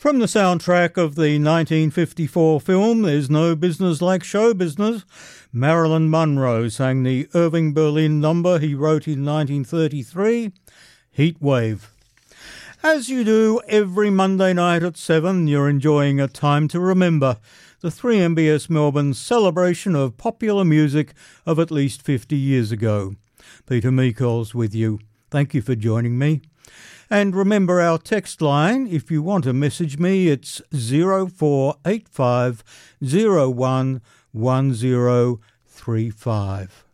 From the soundtrack of the 1954 film There's No Business Like Show Business, Marilyn Monroe sang the Irving Berlin number he wrote in 1933, Heat Wave. As you do every Monday night at 7, you're enjoying A Time to Remember, the 3MBS Melbourne celebration of popular music of at least 50 years ago. Peter Meikles with you. Thank you for joining me. And remember our text line, if you want to message me, it's 0485 01 1035.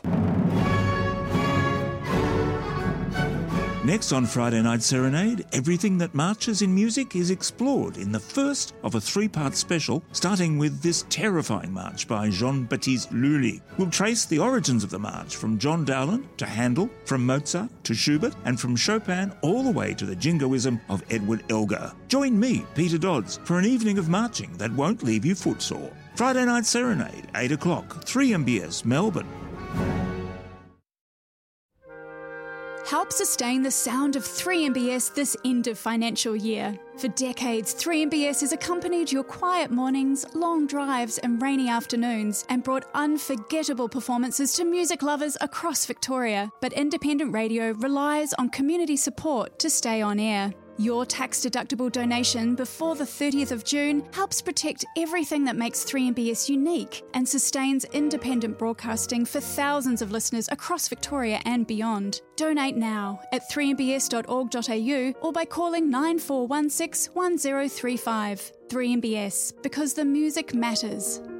Next on Friday Night Serenade, everything that marches in music is explored in the first of a three-part special, starting with this terrifying march by Jean-Baptiste Lully. We'll trace the origins of the march from John Dowland to Handel, from Mozart to Schubert, and from Chopin all the way to the jingoism of Edward Elgar. Join me, Peter Dodds, for an evening of marching that won't leave you footsore. Friday Night Serenade, 8 o'clock, 3MBS, Melbourne. Help sustain the sound of 3MBS this end of financial year. For decades, 3MBS has accompanied your quiet mornings, long drives and rainy afternoons and brought unforgettable performances to music lovers across Victoria. But independent radio relies on community support to stay on air. Your tax-deductible donation before the 30th of June helps protect everything that makes 3MBS unique and sustains independent broadcasting for thousands of listeners across Victoria and beyond. Donate now at 3mbs.org.au or by calling 9416 1035. 3MBS, because the music matters.